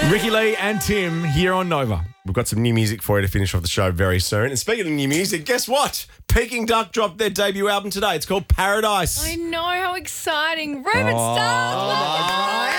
Ricky Lee and Tim here on Nova. We've got some new music for you to finish off the show very soon. And speaking of new music, guess what? Peking Duck dropped their debut album today. It's called Paradise. I know, how exciting. Ruben Starr.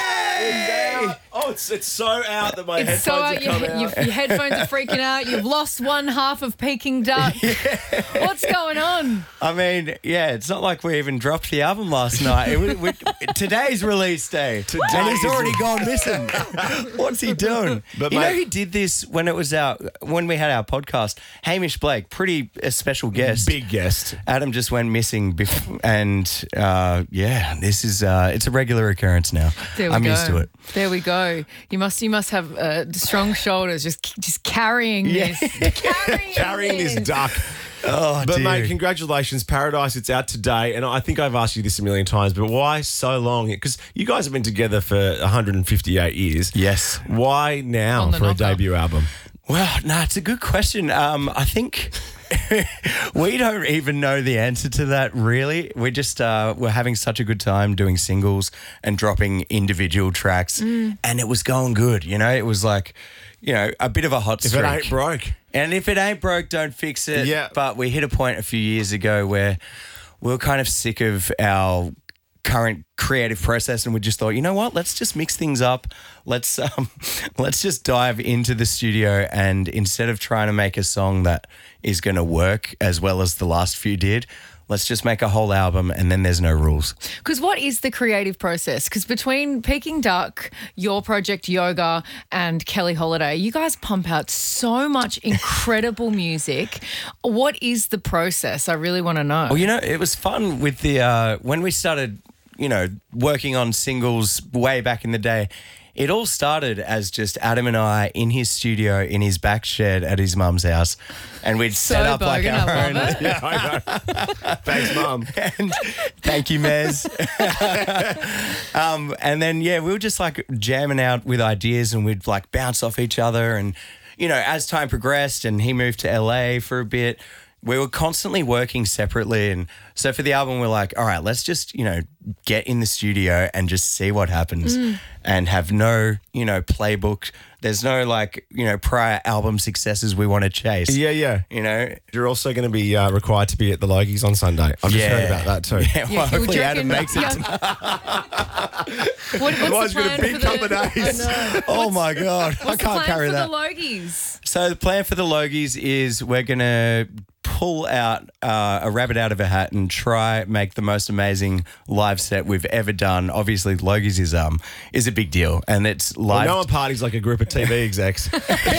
Oh, it's so out that my It's headphones so are out. coming out. Your headphones are freaking out. You've lost one half of Peking Duck. What's going on? I mean, yeah, it's not like we even dropped the album last night. Today's release day. And he's already gone missing. What's he doing? But you know mate- who did this when we had our podcast? Hamish Blake, pretty special guest. Big guest. Adam just went missing, and this is it's a regular occurrence now. There we I'm go. used to it. There we go. You must have strong shoulders, just carrying this. Carrying this duck. Oh, But, dear. mate, congratulations. Paradise, it's out today. And I think I've asked you this a million times, but why so long? Because you guys have been together for 158 years. Yes. Why now On the for a knocker. debut album? Well, no, it's a good question. I think we don't even know the answer to that, really. We just we're having such a good time doing singles and dropping individual tracks, and it was going good. You know, it was like, a bit of a hot If streak. it ain't broke. And if it ain't broke, don't fix it. Yeah. But we hit a point a few years ago where we were kind of sick of our current creative process, and we just thought, you know what? Let's just mix things up. Let's just dive into the studio, and instead of trying to make a song that is going to work as well as the last few did, let's just make a whole album, and then there's no rules. Because what is the creative process? Because between Peking Duck, your project Yoga, and Kelly Holiday, you guys pump out so much incredible music. What is the process? I really want to know. Well, it was fun with the when we started, working on singles way back in the day. It all started as just Adam and I in his studio in his back shed at his mum's house, and we'd set up like bogan, our I own. love it. Yeah, I know. Thanks, Mum. And thank you, Mez. And then we were just like jamming out with ideas, and we'd like bounce off each other. And as time progressed, and he moved to LA for a bit, we were constantly working separately. And so for the album, we're like, all right, let's just, get in the studio and just see what happens, and have no, playbook. There's no prior album successes we want to chase. Yeah. You're also going to be required to be at the Logies on Sunday. I've just heard about that too. Yeah, well, hopefully Adam makes it. What's Otherwise, the we've got plan a big for couple of days. I know. Oh my God, I What's can't the plan carry for that. the Logies? So the plan for the Logies is we're going to pull out a rabbit out of a hat and try make the most amazing live set we've ever done. Obviously, Logies is a big deal, and it's live. No one parties like a group of TV execs.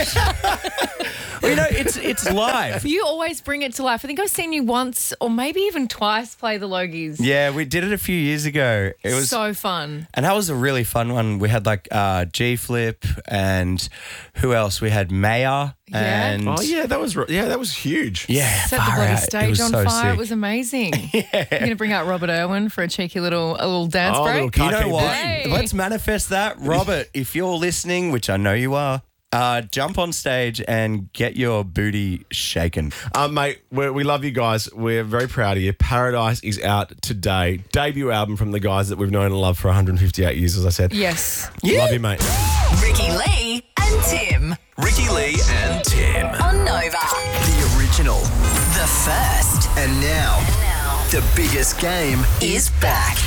It's live. You always bring it to life. I think I've seen you once or maybe even twice play the Logies. Yeah, we did it a few years ago. It was so fun. And that was a really fun one. We had like G-Flip, and who else? We had Maya. Yeah. And Oh yeah, that was huge. yeah, Set the far bloody out. It stage was on so fire. sick. It was amazing. You're going to bring out Robert Irwin for a cheeky little dance Oh, break? little You know Kaki what? Hey. Let's manifest that. Robert, if you're listening, which I know you are, jump on stage and get your booty shaken. Mate, we love you guys. We're very proud of you. Paradise is out today. Debut album from the guys that we've known and loved for 158 years, as I said. Yes. Love you, mate. Ricky Lee and Tim Ricky Lee and Tim. on Nova. The original. The first And now, the biggest game is back.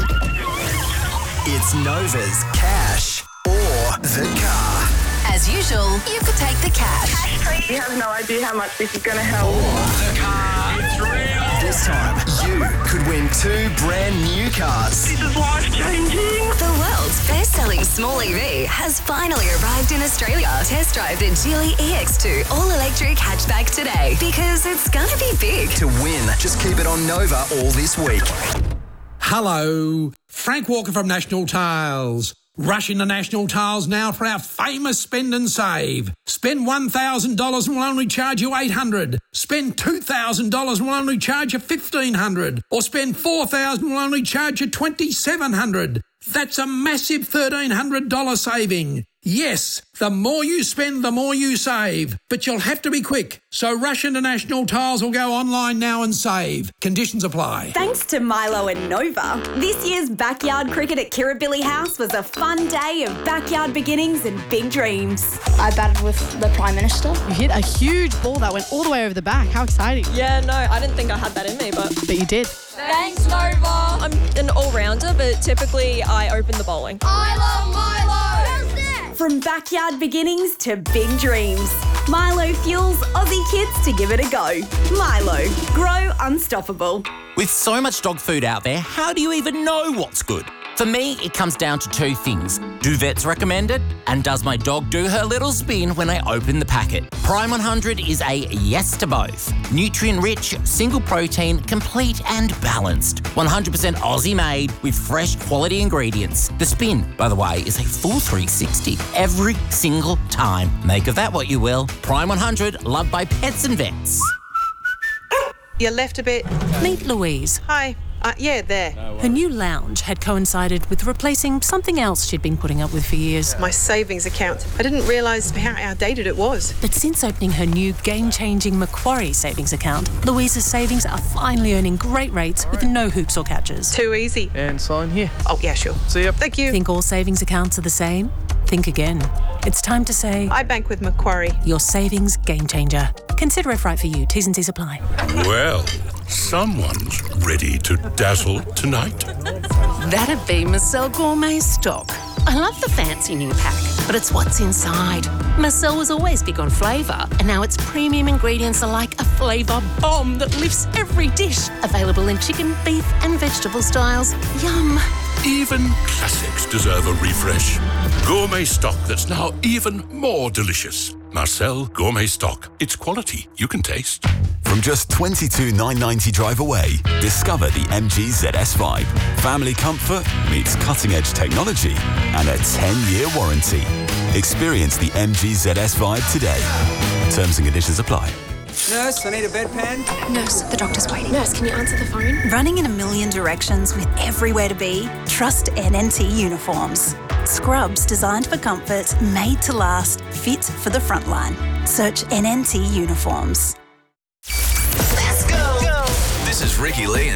It's Nova's Cash or the Car. As usual, you could take the cash. You have no idea how much this is going to help. This time, you could win 2 brand new cars. This is life-changing. The world's best-selling small EV has finally arrived in Australia. Test drive the Geely EX2 all-electric hatchback today, because it's gonna be big. To win, just keep it on Nova all this week. Hello, Frank Walker from National Tiles. Rush into National Tiles now for our famous spend and save. Spend $1,000 and we'll only charge you $800. Spend $2,000 and we'll only charge you $1,500. Or spend $4,000 and we'll only charge you $2,700. That's a massive $1,300 saving. Yes, the more you spend, the more you save. But you'll have to be quick. So rush into National Tiles or go online now and save. Conditions apply. Thanks to Milo and Nova, this year's backyard cricket at Kirribilli House was a fun day of backyard beginnings and big dreams. I batted with the Prime Minister. You hit a huge ball that went all the way over the back. How exciting. Yeah, no, I didn't think I had that in me, but you did. Thanks, Nova. I'm an all-rounder, but typically I open the bowling. I love Milo! From backyard beginnings to big dreams, Milo fuels Aussie kids to give it a go. Milo, grow unstoppable. With so much dog food out there, how do you even know what's good? For me, it comes down to two things. Do vets recommend it? And does my dog do her little spin when I open the packet? Prime 100 is a yes to both. Nutrient-rich, single protein, complete and balanced. 100% Aussie made with fresh quality ingredients. The spin, by the way, is a full 360 every single time. Make of that what you will. Prime 100, loved by pets and vets. You left a bit. Meet Louise. Hi. Yeah, there. Her new lounge had coincided with replacing something else she'd been putting up with for years. My savings account. I didn't realise how outdated it was. But since opening her new game-changing Macquarie savings account, Louise's savings are finally earning great rates with no hoops or catches. Too easy. And sign here. Oh, yeah, sure. See ya. Thank you. Think all savings accounts are the same? Think again. It's time to say... I bank with Macquarie. Your savings game changer. Consider if right for you. T's and C's apply. Well, someone's ready to dazzle tonight. That'd be Marcel Gourmet Stock. I love the fancy new pack, but it's what's inside. Marcel was always big on flavour, and now its premium ingredients are like a flavour bomb that lifts every dish. Available in chicken, beef and vegetable styles. Yum. Even classics deserve a refresh. Gourmet stock that's now even more delicious. Marcel Gourmet Stock. It's quality you can taste. From just $22,990 drive away, discover the MG ZS5. Family comfort meets cutting-edge technology and a 10-year warranty. Experience the MG ZS5 today. Terms and conditions apply. Nurse, I need a bedpan. Nurse, the doctor's waiting. Nurse, can you answer the phone? Running in a million directions with everywhere to be? Trust NNT Uniforms. Scrubs designed for comfort, made to last, fit for the front line. Search NNT Uniforms. Let's go. This is Ricky Lee and